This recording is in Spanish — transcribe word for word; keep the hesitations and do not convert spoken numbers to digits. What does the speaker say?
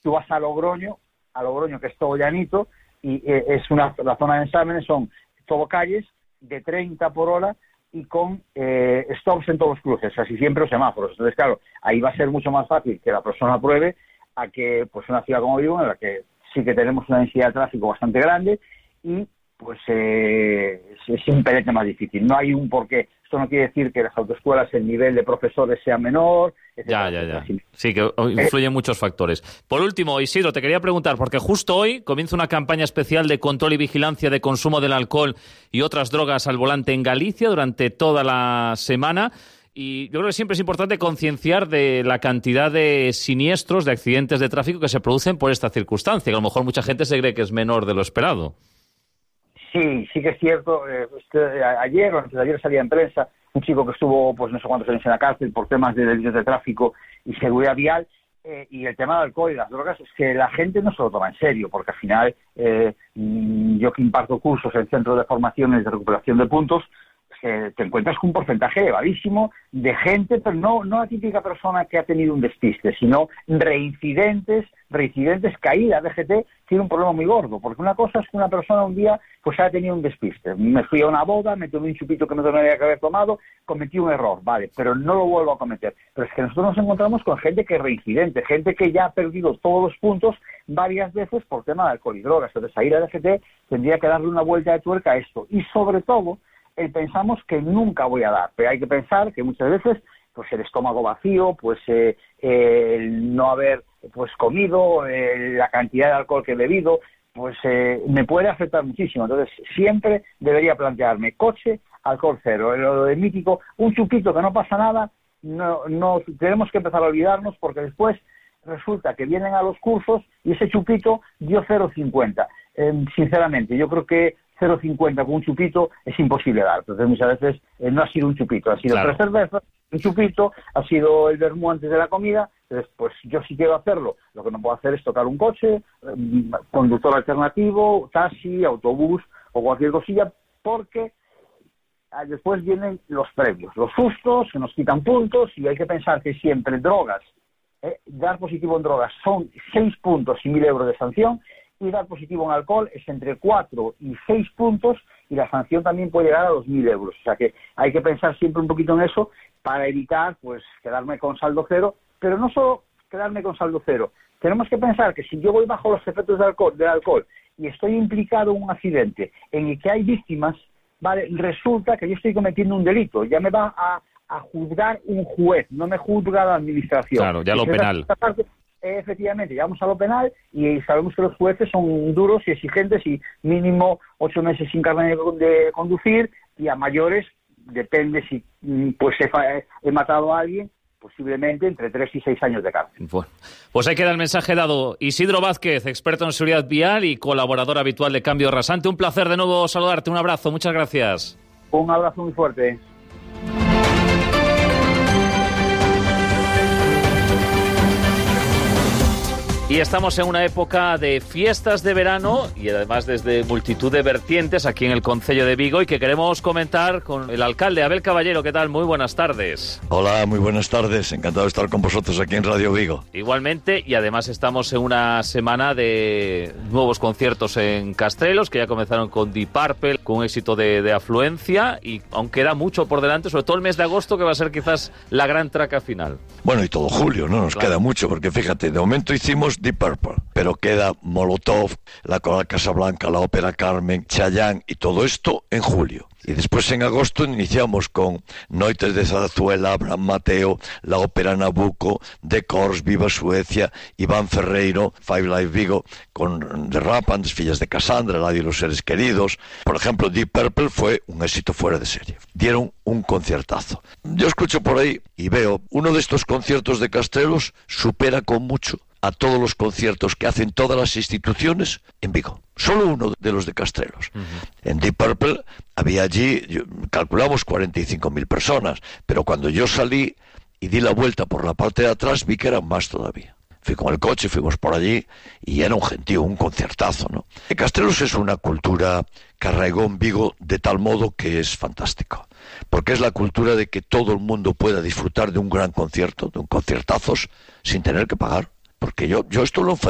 tú vas a Logroño, a Logroño que es todo llanito, y eh, es una, la zona de exámenes son todo calles de treinta por hora y con eh, stops en todos los cruces, así siempre los semáforos. Entonces, claro, ahí va a ser mucho más fácil que la persona apruebe a que, pues, una ciudad como Vigo, en la que sí que tenemos una densidad de tráfico bastante grande y, pues, eh, es, es un pelete más difícil. No hay un porqué. Esto no quiere decir que en las autoescuelas el nivel de profesores sea menor, etcétera. Ya, ya, ya. Sí, que influyen eh. muchos factores. Por último, Isidro, te quería preguntar, porque justo hoy comienza una campaña especial de control y vigilancia de consumo del alcohol y otras drogas al volante en Galicia durante toda la semana. Y yo creo que siempre es importante concienciar de la cantidad de siniestros, de accidentes de tráfico que se producen por esta circunstancia, que a lo mejor mucha gente se cree que es menor de lo esperado. Sí, sí que es cierto. Eh, este, ayer o antes de ayer salía en prensa un chico que estuvo, pues no sé cuántos años en la cárcel por temas de delitos de tráfico y seguridad vial, eh, y el tema del alcohol y las drogas es que la gente no se lo toma en serio, porque al final eh, yo que imparto cursos en centros de formaciones de recuperación de puntos, eh, te encuentras con un porcentaje elevadísimo de gente, pero no, no la típica persona que ha tenido un despiste, sino reincidentes, reincidentes caídas. D G T tiene un problema muy gordo, porque una cosa es que una persona un día pues haya tenido un despiste. Me fui a una boda, me tomé un chupito que no tenía que haber tomado, cometí un error, vale, pero no lo vuelvo a cometer. Pero es que nosotros nos encontramos con gente que es reincidente, gente que ya ha perdido todos los puntos varias veces por tema de alcohol y drogas. Entonces ahí la D G T tendría que darle una vuelta de tuerca a esto. Y sobre todo, eh, pensamos que nunca voy a dar, pero hay que pensar que muchas veces pues el estómago vacío, pues eh, eh, el no haber pues comido, eh, la cantidad de alcohol que he bebido, pues eh, me puede afectar muchísimo. Entonces siempre debería plantearme coche, alcohol cero, lo de mítico, un chupito que no pasa nada, no, no tenemos que empezar a olvidarnos, porque después resulta que vienen a los cursos y ese chupito dio cero coma cincuenta. Eh, sinceramente, yo creo que cero coma cincuenta con un chupito es imposible dar. Entonces muchas veces eh, no ha sido un chupito, ha sido claro. tres cervezas, un chupito, ha sido el vermú antes de la comida. Entonces, pues yo sí quiero hacerlo. Lo que no puedo hacer es tocar un coche, eh, conductor alternativo, taxi, autobús o cualquier cosilla, porque eh, después vienen los previos, los sustos que nos quitan puntos, y hay que pensar que siempre drogas, eh, dar positivo en drogas son seis puntos y mil euros de sanción, y dar positivo en alcohol es entre cuatro y seis puntos, y la sanción también puede llegar a los mil euros. O sea que hay que pensar siempre un poquito en eso para evitar pues quedarme con saldo cero, pero no solo quedarme con saldo cero. Tenemos que pensar que si yo voy bajo los efectos del alcohol, del alcohol y estoy implicado en un accidente en el que hay víctimas, vale, resulta que yo estoy cometiendo un delito. Ya me va a, a juzgar un juez, no me juzga la administración. Claro, ya lo penal. Parte, efectivamente, llegamos a lo penal y sabemos que los jueces son duros y exigentes, y mínimo ocho meses sin carnet de conducir, y a mayores, depende si pues he, he matado a alguien, posiblemente entre tres y seis años de cárcel. Bueno, pues ahí queda el mensaje dado. Isidro Vázquez, experto en seguridad vial y colaborador habitual de Cambio Rasante. Un placer de nuevo saludarte, un abrazo, muchas gracias. Un abrazo muy fuerte. Y estamos en una época de fiestas de verano y además desde multitud de vertientes aquí en el concello de Vigo, y que queremos comentar con el alcalde Abel Caballero. ¿Qué tal? Muy buenas tardes. Hola, muy buenas tardes. Encantado de estar con vosotros aquí en Radio Vigo. Igualmente, y además estamos en una semana de nuevos conciertos en Castrelos, que ya comenzaron con Deep Purple, con un éxito de, de afluencia, y aún queda mucho por delante, sobre todo el mes de agosto, que va a ser quizás la gran traca final. Bueno, y todo julio, ¿no? Nos claro. queda mucho, porque fíjate, de momento hicimos Deep Purple, pero queda Molotov, la Coral Casablanca, la Ópera Carmen, Chayanne y todo esto en julio. Y después en agosto iniciamos con Noites de Zarzuela, Abraham Mateo, la Ópera Nabucco, The Corrs, Viva Suecia, Iván Ferreiro, Five Live Vigo, con The Rapands, Fillas de Cassandra, La de los Seres Queridos. Por ejemplo, Deep Purple fue un éxito fuera de serie. Dieron un conciertazo. Yo escucho por ahí y veo, uno de estos conciertos de Castrelos supera con mucho a todos los conciertos que hacen todas las instituciones en Vigo. Solo uno de los de Castrelos. Uh-huh. En Deep Purple había allí, yo, calculamos cuarenta y cinco mil personas, pero cuando yo salí y di la vuelta por la parte de atrás, vi que eran más todavía. Fui con el coche, fuimos por allí y era un gentío, un conciertazo, ¿no? En Castrelos es una cultura que arraigó en Vigo de tal modo que es fantástico, porque es la cultura de que todo el mundo pueda disfrutar de un gran concierto, de un conciertazos, sin tener que pagar. Porque yo, yo esto lo